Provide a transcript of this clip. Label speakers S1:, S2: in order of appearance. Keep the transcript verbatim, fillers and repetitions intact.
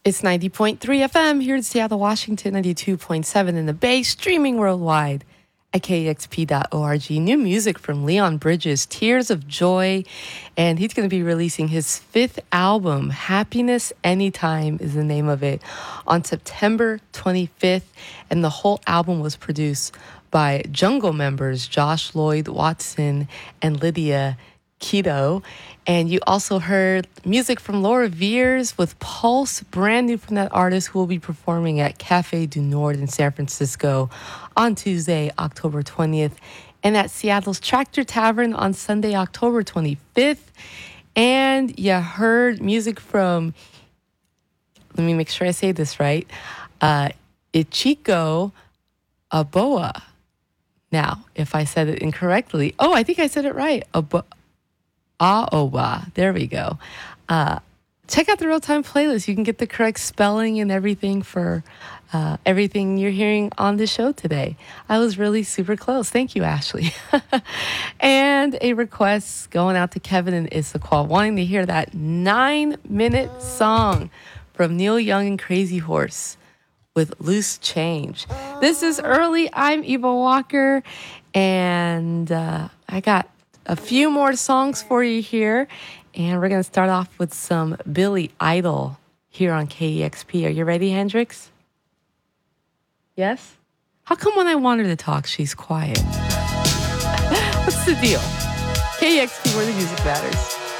S1: It's ninety point three F M here in Seattle, Washington, ninety-two point seven in the Bay, streaming worldwide at K X P dot org. New music from Leon Bridges, Tears of Joy, and he's going to be releasing his fifth album, Happiness Anytime is the name of it, on September twenty-fifth, and the whole album was produced by Jungle members Josh Lloyd Watson and Lydia Keto. And you also heard music from Laura Veers with Pulse, brand new from that artist, who will be performing at Cafe du Nord in San Francisco on Tuesday, October twentieth, and at Seattle's Tractor Tavern on Sunday, October twenty-fifth. And you heard music from, let me make sure I say this right, uh, Ichiko Aboa. Now, if I said it incorrectly, oh, I think I said it right. Abo- Aowa. There we go. Uh, check out the real-time playlist. You can get the correct spelling and everything for uh, everything you're hearing on the show today. I was really super close. Thank you, Ashley. And a request going out to Kevin and Issaquah, wanting to hear that nine-minute song from Neil Young and Crazy Horse with Loose Change. This is Early. I'm Eva Walker, and uh, I got a few more songs for you here, and we're going to start off with some Billy Idol here on K E X P. Are you ready, Hendrix? Yes? How come when I want her to talk, she's quiet? What's the deal? K E X P, where the music matters.